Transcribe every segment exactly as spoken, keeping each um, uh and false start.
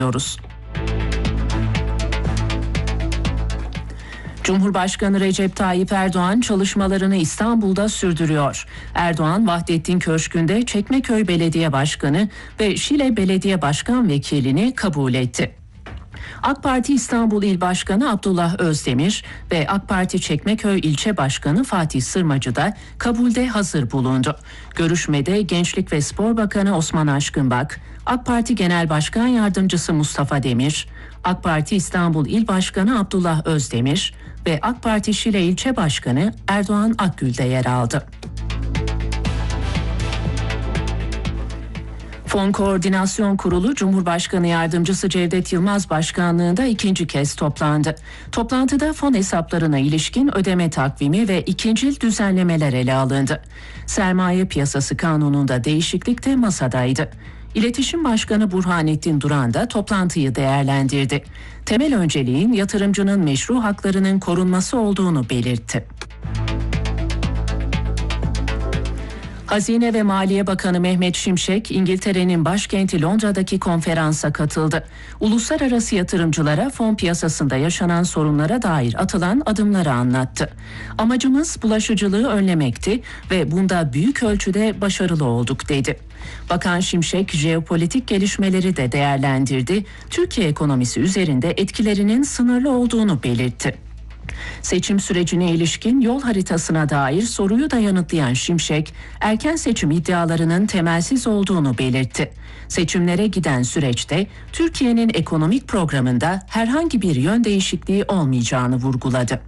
Cumhurbaşkanı Recep Tayyip Erdoğan çalışmalarını İstanbul'da sürdürüyor. Erdoğan, Vahdettin Köşkü'nde Çekmeköy Belediye Başkanı ve Şile Belediye Başkan Vekilini kabul etti. AK Parti İstanbul İl Başkanı Abdullah Özdemir ve AK Parti Çekmeköy İlçe Başkanı Fatih Sırmacı da kabulde hazır bulundu. Görüşmede Gençlik ve Spor Bakanı Osman Aşkınbak, AK Parti Genel Başkan Yardımcısı Mustafa Demir, AK Parti İstanbul İl Başkanı Abdullah Özdemir ve AK Parti Şile İlçe Başkanı Erdoğan Akgül de yer aldı. Fon Koordinasyon Kurulu Cumhurbaşkanı Yardımcısı Cevdet Yılmaz başkanlığında ikinci kez toplandı. Toplantıda fon hesaplarına ilişkin ödeme takvimi ve ikincil düzenlemeler ele alındı. Sermaye Piyasası Kanunu'nda değişiklik de masadaydı. İletişim Başkanı Burhanettin Duran da toplantıyı değerlendirdi. Temel önceliğin yatırımcının meşru haklarının korunması olduğunu belirtti. Hazine ve Maliye Bakanı Mehmet Şimşek, İngiltere'nin başkenti Londra'daki konferansa katıldı. Uluslararası yatırımcılara fon piyasasında yaşanan sorunlara dair atılan adımları anlattı. Amacımız bulaşıcılığı önlemekti ve bunda büyük ölçüde başarılı olduk dedi. Bakan Şimşek, jeopolitik gelişmeleri de değerlendirdi. Türkiye ekonomisi üzerinde etkilerinin sınırlı olduğunu belirtti. Seçim sürecine ilişkin yol haritasına dair soruyu da yanıtlayan Şimşek, erken seçim iddialarının temelsiz olduğunu belirtti. Seçimlere giden süreçte Türkiye'nin ekonomik programında herhangi bir yön değişikliği olmayacağını vurguladı.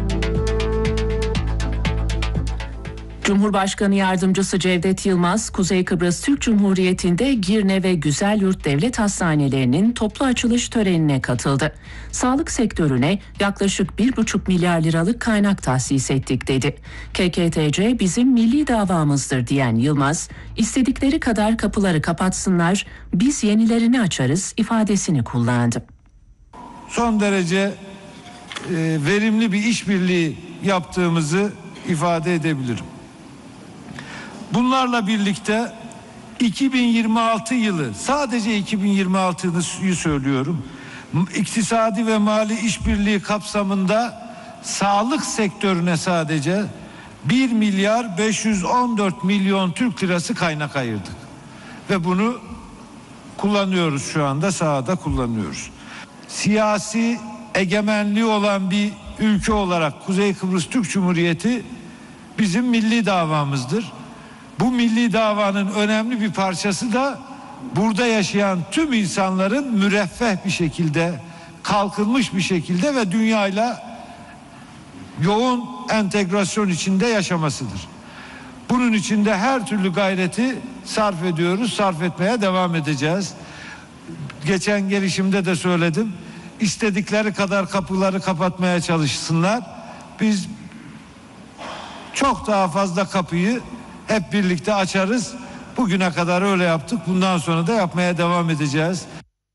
Cumhurbaşkanı Yardımcısı Cevdet Yılmaz, Kuzey Kıbrıs Türk Cumhuriyeti'nde Girne ve Güzelyurt Devlet Hastanelerinin toplu açılış törenine katıldı. Sağlık sektörüne yaklaşık bir buçuk milyar liralık kaynak tahsis ettik dedi. K K T C bizim milli davamızdır diyen Yılmaz, istedikleri kadar kapıları kapatsınlar, biz yenilerini açarız ifadesini kullandı. Son derece e, verimli bir işbirliği yaptığımızı ifade edebilirim. Bunlarla birlikte iki bin yirmi altı yılı, sadece iki bin yirmi altıyı söylüyorum, iktisadi ve mali işbirliği kapsamında sağlık sektörüne sadece bir milyar beş yüz on dört milyon Türk lirası kaynak ayırdık. Ve bunu kullanıyoruz, şu anda sahada kullanıyoruz. Siyasi egemenliği olan bir ülke olarak Kuzey Kıbrıs Türk Cumhuriyeti bizim milli davamızdır. Bu milli davanın önemli bir parçası da burada yaşayan tüm insanların müreffeh bir şekilde, kalkınmış bir şekilde ve dünyayla yoğun entegrasyon içinde yaşamasıdır. Bunun için de her türlü gayreti sarf ediyoruz, sarf etmeye devam edeceğiz. Geçen gelişimde de söyledim. İstedikleri kadar kapıları kapatmaya çalışsınlar. Biz çok daha fazla kapıyı hep birlikte açarız. Bugüne kadar öyle yaptık. Bundan sonra da yapmaya devam edeceğiz.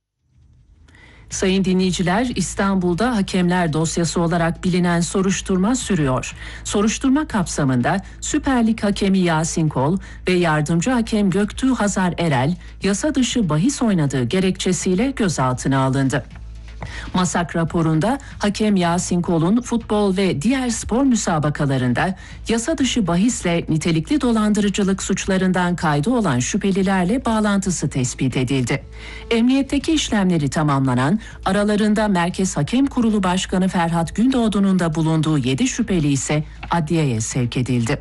Sayın dinleyiciler, İstanbul'da hakemler dosyası olarak bilinen soruşturma sürüyor. Soruşturma kapsamında Süper Lig hakemi Yasin Kol ve yardımcı hakem Göktuğ Hazar Erel yasa dışı bahis oynadığı gerekçesiyle gözaltına alındı. Masak raporunda hakem Yasin Kol'un futbol ve diğer spor müsabakalarında yasa dışı bahisle nitelikli dolandırıcılık suçlarından kaydı olan şüphelilerle bağlantısı tespit edildi. Emniyetteki işlemleri tamamlanan, aralarında Merkez Hakem Kurulu Başkanı Ferhat Gündoğdu'nun da bulunduğu yedi şüpheli ise adliyeye sevk edildi.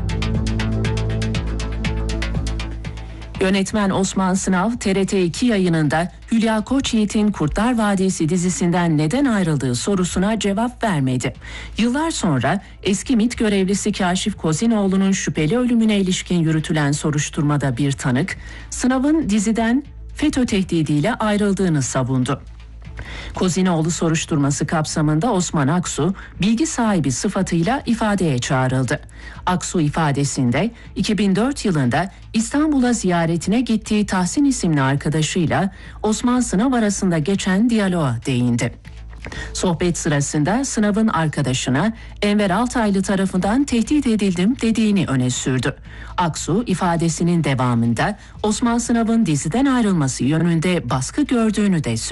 Yönetmen Osman Sınav, T R T iki yayınında Hülya Koçyiğit'in Kurtlar Vadisi dizisinden neden ayrıldığı sorusuna cevap vermedi. Yıllar sonra eski MİT görevlisi Kaşif Kozinoğlu'nun şüpheli ölümüne ilişkin yürütülen soruşturmada bir tanık, Sınav'ın diziden FETÖ tehdidiyle ayrıldığını savundu. Kozinoğlu soruşturması kapsamında Osman Aksu bilgi sahibi sıfatıyla ifadeye çağrıldı. Aksu ifadesinde iki bin dört yılında İstanbul'a ziyaretine gittiği Tahsin isimli arkadaşıyla Osman Sınav arasında geçen diyaloğa değindi. Sohbet sırasında sınavın arkadaşına Enver Altaylı tarafından tehdit edildim dediğini öne sürdü. Aksu ifadesinin devamında Osman Sınav'ın diziden ayrılması yönünde baskı gördüğünü de söyledi.